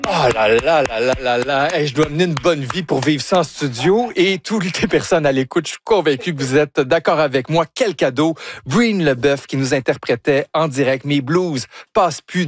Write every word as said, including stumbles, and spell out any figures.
Oh là là là là là là! Hey, je dois mener une bonne vie pour vivre ça en studio. Et toutes les personnes à l'écoute, je suis convaincu que vous êtes d'accord avec moi. Quel cadeau! Breen Leboeuf qui nous interprétait en direct. Mes blues passent plus